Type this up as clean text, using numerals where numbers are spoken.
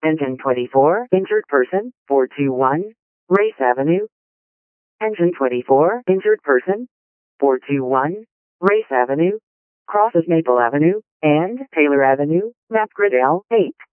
Engine 24, injured person, 421, Race Avenue. Engine 24, injured person, 421, Race Avenue, crosses Maple Avenue and Taylor Avenue, map grid L8.